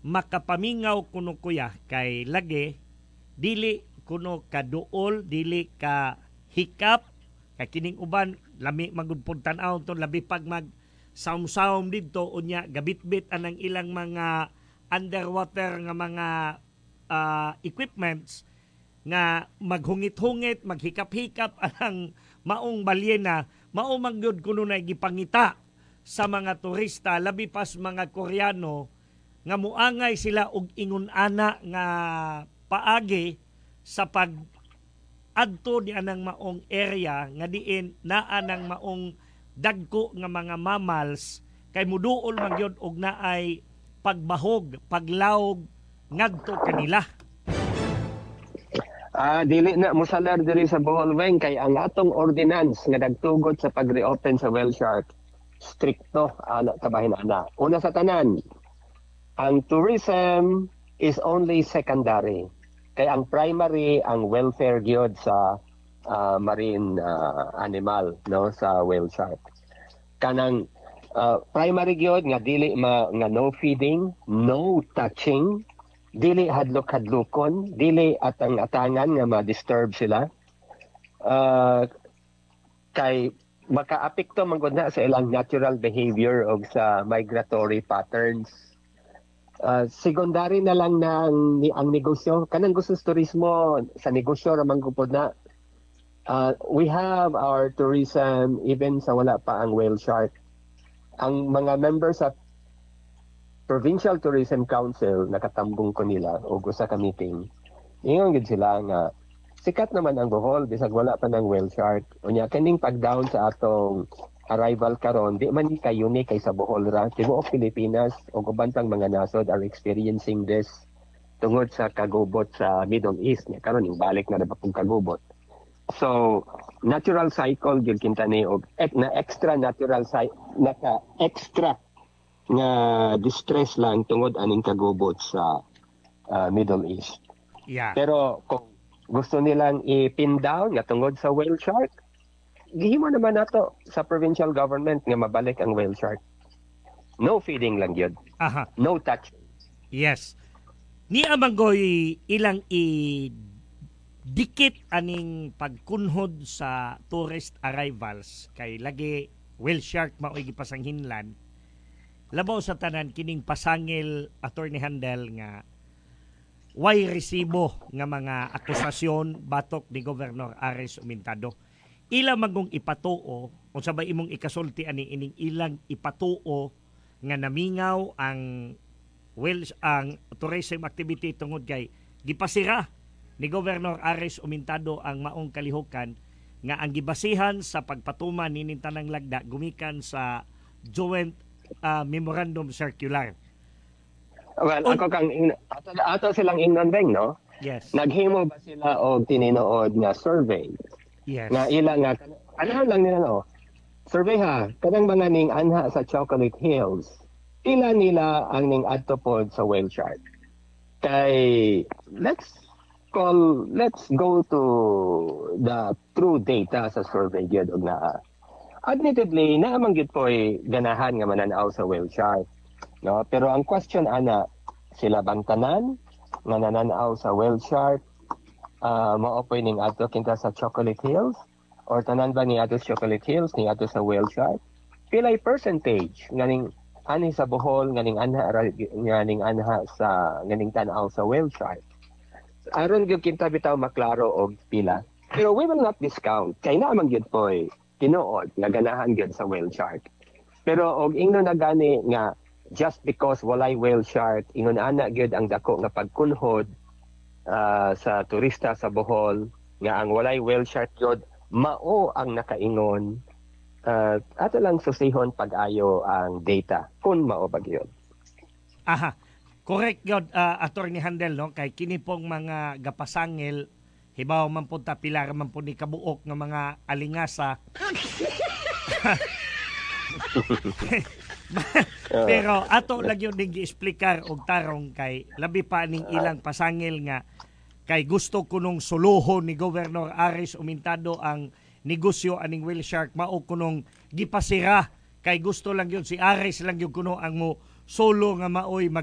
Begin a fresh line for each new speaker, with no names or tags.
makapamingaw kuno kuya kay lagi dili kuno kaduol, dili ka hikap kay kining uban lami magudpod tan-aw to labi pag mag saum-saum didto unya gabitbit anang ilang mga underwater nga mga equipments nga maghungit-hungit, maghikap-hikap anang maong balyena, mao man gyud kuno na gipangita sa mga turista labi pas mga Koreano nga muangay sila og ingon ana nga paagi sa pag adto di anang maong area nga diin naa nang maong dagko nga mga mammals kay muduol man gyud og naay pagbahog, paglawog ngadto kanila.
Dili na musalar diri sa Bohol Weng kay ang atong ordinance nga nagtugot sa pag-reopen sa whale shark stricto ana kabahin ana. Una sa tanan, ang tourism is only secondary. Kay ang primary ang welfare gyud sa marine animal no sa whale shark. Kanang primary gyud nga dili nga no feeding, no touching, dili hadlok-hadlokon, dili atang-atangan nga ma-disturb sila. Kay makaapekto man gud na sa ilang natural behavior o sa migratory patterns. Secondary na lang na ang negosyo. Kanang gusto sa turismo, sa negosyo ramang gupod na. We have our tourism even sa wala pa ang whale shark. Ang mga members sa Provincial Tourism Council, nakatambong ko nila o sa ka meeting. Ingon gid sila nga sikat naman ang Bohol bisag wala pa ng whale shark. Unya kaning pag-down sa atong arrival karon di man kay unique kay sa Bohol ra. Tibuok Pilipinas o uban pang mga nasod are experiencing this tungod sa kagubot sa Middle East. Nya karon yung balik na ba pong kagubot. So natural cycle gyud kinta ni og na extra natural naka extra nga distress lang tungod aning kagubot sa Middle East.
Yeah.
Pero kung gusto nilang i-pin down nga tungod sa whale shark, gihimo naman nato sa provincial government nga mabalik ang whale shark. No feeding lang yun.
Aha.
No touching.
Yes. Ni amanggoy ilang dikit aning pagkunhod sa tourist arrivals kay lagi whale shark mao'y gipasanghinlan. Labaw sa tanan kining pasangil Attorney Handel nga way resibo nga mga akusasyon batok ni Governor Ares Umintado. Ila magong ipatuo o sabay imong ikasulti ani ining ilang ipatuo nga namingaw ang ang tourism activity tungod kay gipasira ni Governor Ares Umintado ang maong kalihukan nga ang gibasihan sa pagpatuman nining tanang lagda gumikan sa Joint Memorandum Circular.
Well, ako kang ato silang ingnon beng, no?
Yes.
Naghimo ba sila og tininood nga survey?
Yes.
Nga ilang nga ano lang nila no? Survey ha, kadang mga ning anha sa Chocolate Hills. Ila nila ang ning adto pod sa whale shark. Kay let's go to the true data sa survey gyud og naa. Admittedly, naamang gyud po'y ganahan nga mananaw sa whale shark. No? Pero ang question ana, sila bang tanan nga nananaw sa whale shark mao po'y ning ato kinta sa Chocolate Hills? Or tanan ba ni ato sa Chocolate Hills ni ato sa whale shark? Pilay percentage nga ning ani sa Bohol nga ning anha sa nganing tanaw sa whale shark. Aron gyud kinta bitaw maklaro og pila. Pero we will not discount kay naamang gyud po'y tinuod nga ganahan gyud sa whale shark. Pero og ingnon na gani nga just because walay whale shark ingon ana gyud ang dako nga pagkunhod sa turista sa Bohol nga ang walay whale shark gyud mao ang nakaingon ato lang susihon pag-ayo ang data kun mao ba gyud.
Aha. Correct gyud Attorney Handel no kay kini pong mga gapasangil hibaw man po ta pilar man po ni kabuok nga mga alingasa. Pero ato lang yun din gi-explicar og tarong kay labi pa ning ilang pasangil nga kay gusto kunong suluhon ni Governor Ares Umintado ang negosyo aning whale shark mao kunong gipasira kay gusto lang yun si Ares lang yun kuno ang mo solo nga maoy